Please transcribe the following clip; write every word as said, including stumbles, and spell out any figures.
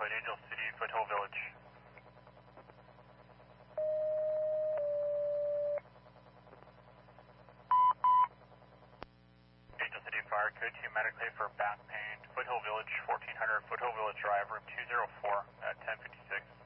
at Angel City, Foothill Village. Angel City Fire, code two medically for back pain, Foothill Village, fourteen hundred Foothill Village Drive, room two oh four at ten fifty-six.